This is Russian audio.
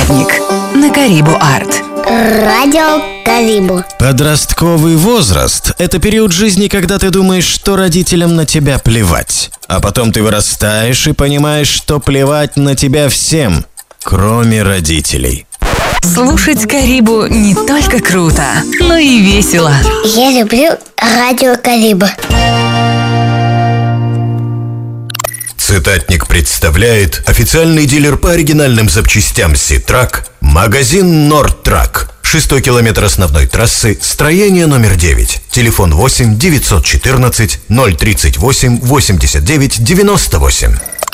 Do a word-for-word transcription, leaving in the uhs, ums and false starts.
Цитатник на Карибу Арт. Радио Карибу. Подростковый возраст – это период жизни, когда ты думаешь, что родителям на тебя плевать. А потом ты вырастаешь и понимаешь, что плевать на тебя всем, кроме родителей. Слушать Карибу не только круто, но и весело. Я люблю радио Карибу. Цитатник представляет официальный дилер по оригинальным запчастям Ситрак, магазин Нордтрак. Шестой километр основной трассы, строение номер девять. Телефон восемь девятьсот четырнадцать ноль тридцать восемь восемьдесят девять девяносто восемь.